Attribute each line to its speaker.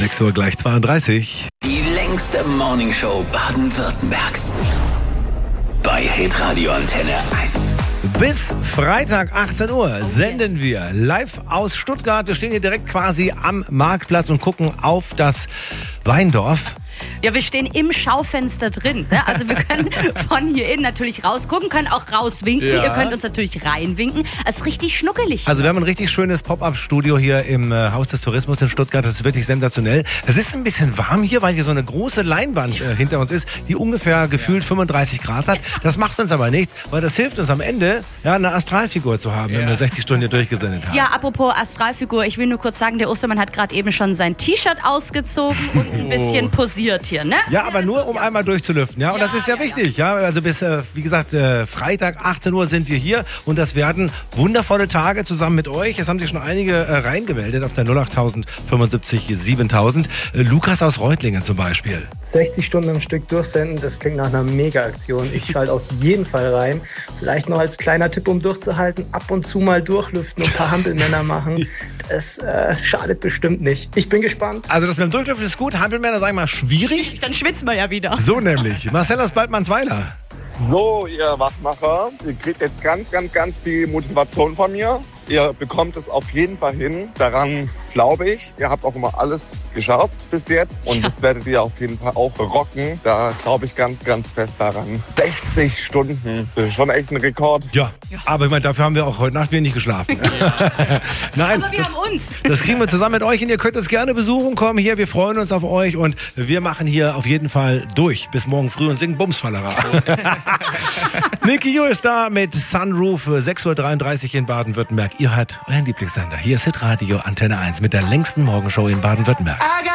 Speaker 1: 6 Uhr gleich 32.
Speaker 2: Die längste Morningshow Baden-Württembergs. Bei Hitradio Antenne 1.
Speaker 1: Bis Freitag 18 Uhr senden wir live aus Stuttgart. Wir stehen hier direkt quasi am Marktplatz und gucken auf das Weindorf.
Speaker 3: Ja, wir stehen im Schaufenster drin. Ne? Also wir können von hier innen natürlich rausgucken, können auch rauswinken.
Speaker 1: Ja.
Speaker 3: Ihr könnt uns natürlich reinwinken. Es ist richtig schnuckelig.
Speaker 1: Also wir haben ein richtig schönes Pop-Up-Studio hier im Haus des Tourismus in Stuttgart. Das ist wirklich sensationell. Es ist ein bisschen warm hier, weil hier so eine große Leinwand hinter uns ist, die ungefähr gefühlt 35 Grad hat. Das macht uns aber nichts, weil das hilft uns am Ende, eine Astralfigur zu haben, wenn wir 60 Stunden hier durchgesendet haben.
Speaker 3: Ja, apropos Astralfigur, ich will nur kurz sagen, der Ostermann hat gerade eben schon sein T-Shirt ausgezogen und ein bisschen posiert hier, ne?
Speaker 1: Ja, aber nur um einmal durchzulüften, ja. Und das ist ja wichtig, ja. Also bis, wie gesagt, Freitag 18 Uhr sind wir hier und das werden wundervolle Tage zusammen mit euch. Es haben sich schon einige reingemeldet auf der 08000 75 7000. Lukas aus Reutlingen zum Beispiel.
Speaker 4: 60 Stunden am Stück durchsenden, das klingt nach einer Mega-Aktion. Ich schalte auf jeden Fall rein. Vielleicht noch als kleiner Tipp, um durchzuhalten, ab und zu mal durchlüften und ein paar Hampelmänner machen. Das schadet bestimmt nicht. Ich bin gespannt.
Speaker 1: Also das mit dem Durchlüften ist gut. Hampelmänner, sagen wir mal, schwierig.
Speaker 3: Dann schwitzen wir ja wieder.
Speaker 1: So nämlich. Marcel aus Baldmannsweiler.
Speaker 5: So, ihr Wachmacher, ihr kriegt jetzt ganz viel Motivation von mir. Ihr bekommt es auf jeden Fall hin. Daran glaube ich. Ihr habt auch immer alles geschafft bis jetzt. Und das werdet ihr auf jeden Fall auch rocken. Da glaube ich ganz fest daran. 60 Stunden, das ist schon echt ein Rekord.
Speaker 1: Ja, aber ich meine, dafür haben wir auch heute Nacht wenig geschlafen. Nein,
Speaker 3: Aber wir haben uns.
Speaker 1: Das kriegen wir zusammen mit euch hin. Ihr könnt uns gerne besuchen kommen hier. Wir freuen uns auf euch und wir machen hier auf jeden Fall durch bis morgen früh und singen Bumsfallerer. Nicky U ist da mit Sunroof, 6.33 Uhr in Baden-Württemberg. Ihr hört euren Lieblingssender. Hier ist Hitradio Antenne 1 mit der längsten Morgenshow in Baden-Württemberg.